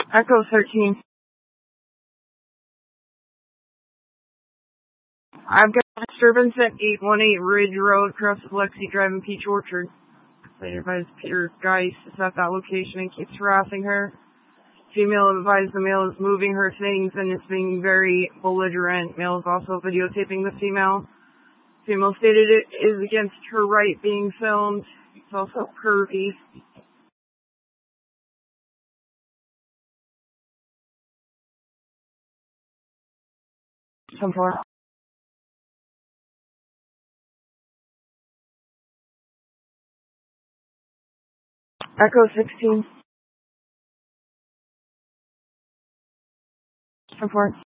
Echo 13. I've got disturbance at 818 Ridge Road, across Lexi Drive and Peach Orchard. Later advised Peter Geist is at that location and keeps harassing her. Female advised the male is moving her things and is being very belligerent. Male is also videotaping the female. Female stated it is against her right being filmed. It's also pervy. Some for Echo 16. Some for